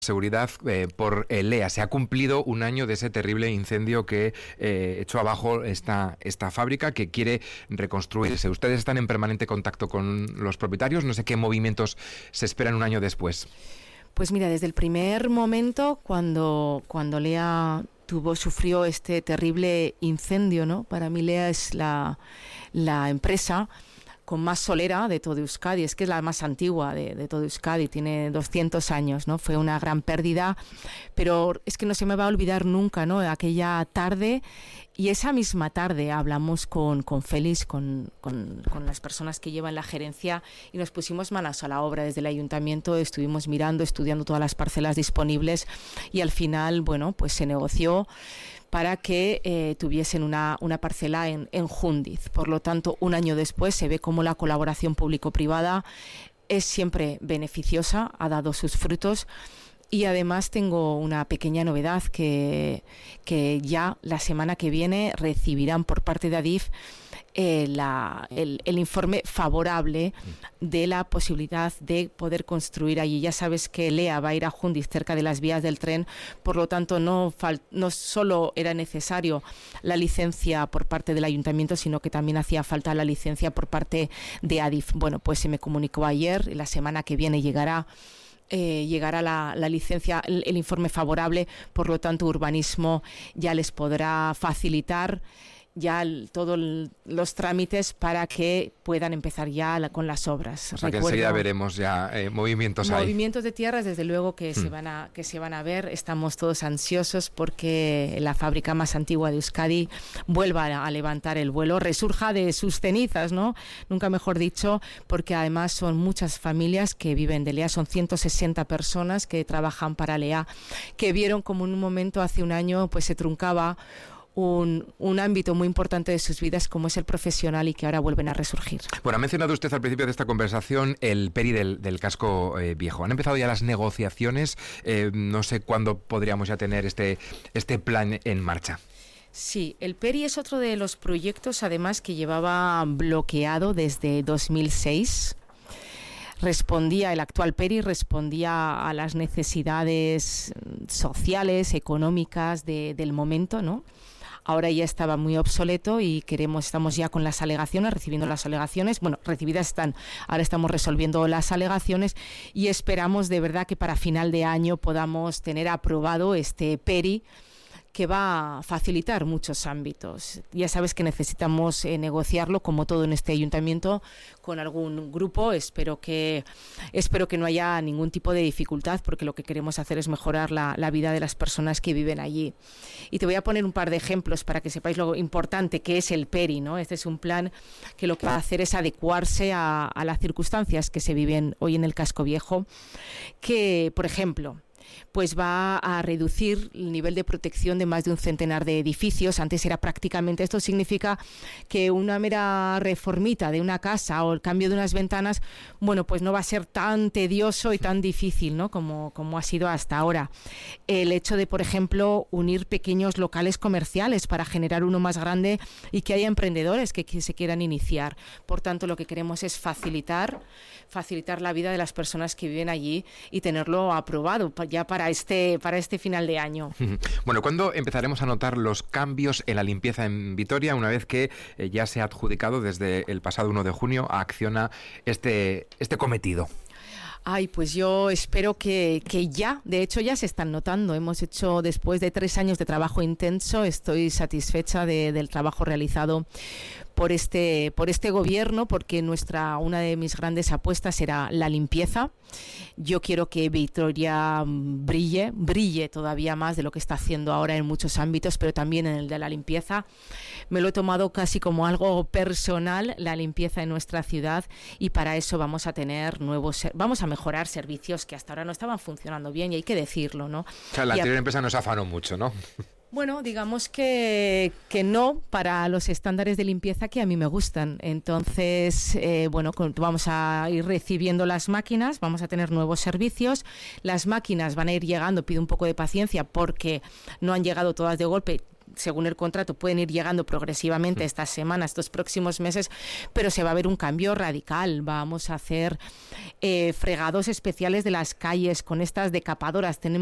Seguridad por Lea. Se ha cumplido un año de ese terrible incendio que echó abajo esta fábrica, que quiere reconstruirse. Ustedes están en permanente contacto con los propietarios. No sé qué movimientos se esperan un año después. Pues mira, desde el primer momento, cuando Lea sufrió este terrible incendio, ¿no? Para mí Lea es la empresa con más solera de todo Euskadi, es que es la más antigua de todo Euskadi, tiene 200 años, ¿no? Fue una gran pérdida, pero es que no se me va a olvidar nunca, ¿no? Aquella tarde, y esa misma tarde hablamos con Félix, con las personas que llevan la gerencia, y nos pusimos manos a la obra desde el ayuntamiento, estuvimos mirando, estudiando todas las parcelas disponibles, y al final, bueno, pues se negoció para que tuviesen una parcela en Jundiz. Por lo tanto, un año después se ve cómo la colaboración público-privada es siempre beneficiosa, ha dado sus frutos. Y además tengo una pequeña novedad, que ya la semana que viene recibirán por parte de Adif el informe favorable de la posibilidad de poder construir allí. Ya sabes que Lea va a ir a Jundiz, cerca de las vías del tren, por lo tanto no solo era necesario la licencia por parte del ayuntamiento, sino que también hacía falta la licencia por parte de Adif. Bueno, pues se me comunicó ayer, y la semana que viene llegará la licencia, el informe favorable, por lo tanto urbanismo ya les podrá facilitar ya todos los trámites para que puedan empezar ya con las obras. O sea, que enseguida veremos ya movimientos de tierras, desde luego que se van a ver. Estamos todos ansiosos porque la fábrica más antigua de Euskadi vuelva a levantar el vuelo, resurja de sus cenizas, ¿no? Nunca mejor dicho, porque además son muchas familias que viven de Lea, son 160 personas que trabajan para Lea, que vieron como en un momento hace un año pues se truncaba un ámbito muy importante de sus vidas, como es el profesional, y que ahora vuelven a resurgir. Bueno, ha mencionado usted al principio de esta conversación el PERI del casco viejo. Han empezado ya las negociaciones. No sé cuándo podríamos ya tener este plan en marcha. Sí, el PERI es otro de los proyectos, además, que llevaba bloqueado desde 2006. El actual PERI respondía a las necesidades sociales, económicas del momento, ¿no? Ahora ya estaba muy obsoleto y estamos ya con las alegaciones, recibiendo las alegaciones. Bueno, recibidas están, ahora estamos resolviendo las alegaciones, y esperamos de verdad que para final de año podamos tener aprobado este PERI, que va a facilitar muchos ámbitos. Ya sabes que necesitamos negociarlo, como todo en este ayuntamiento, con algún grupo. Espero que no haya ningún tipo de dificultad, porque lo que queremos hacer es mejorar la vida de las personas que viven allí. Y te voy a poner un par de ejemplos para que sepáis lo importante que es el PERI, ¿no? Este es un plan que lo que va a hacer es adecuarse a las circunstancias que se viven hoy en el casco viejo, que, por ejemplo, pues va a reducir el nivel de protección de más de un centenar de edificios. Antes era prácticamente, esto significa que una mera reformita de una casa o el cambio de unas ventanas, bueno, pues no va a ser tan tedioso y tan difícil, ¿no? como ha sido hasta ahora. El hecho de, por ejemplo, unir pequeños locales comerciales para generar uno más grande y que haya emprendedores que se quieran iniciar. Por tanto, lo que queremos es facilitar la vida de las personas que viven allí y tenerlo aprobado ya para este final de año. Bueno, ¿cuándo empezaremos a notar los cambios en la limpieza en Vitoria, una vez que ya se ha adjudicado desde el pasado 1 de junio a Acciona este cometido? Ay, pues yo espero que ya, de hecho ya se están notando. Hemos hecho, después de 3 años de trabajo intenso, estoy satisfecha del trabajo realizado por este gobierno, porque una de mis grandes apuestas era la limpieza. Yo quiero que Vitoria brille todavía más de lo que está haciendo ahora en muchos ámbitos, pero también en el de la limpieza. Me lo he tomado casi como algo personal, la limpieza en nuestra ciudad, y para eso vamos a mejorar servicios que hasta ahora no estaban funcionando bien, y hay que decirlo, ¿no? O sea, la anterior empresa nos afanó mucho, ¿no? Bueno, digamos que no para los estándares de limpieza que a mí me gustan. Entonces, vamos a ir recibiendo las máquinas, vamos a tener nuevos servicios. Las máquinas van a ir llegando, pido un poco de paciencia porque no han llegado todas de golpe. según el contrato, pueden ir llegando progresivamente estas semanas, estos próximos meses, pero se va a ver un cambio radical. Vamos a hacer fregados especiales de las calles con estas decapadoras. Tenemos